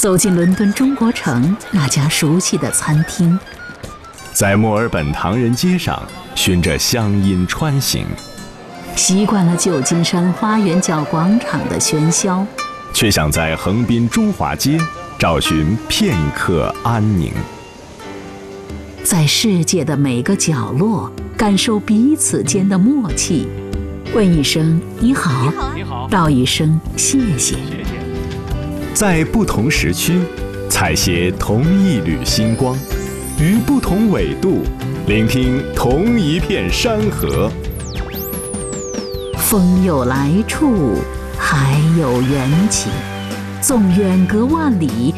走进伦敦中国城那家熟悉的餐厅， 在墨尔本唐人街上循着乡音穿行， 习惯了旧金山花园角广场的喧嚣， 却想在横滨中华街找寻片刻安宁。 在世界的每个角落感受彼此间的默契，问一声你好，道一声谢谢。 在不同时区采撷同一缕星光，于不同纬度聆听同一片山河。 风有来处，海有缘起，纵远隔万里，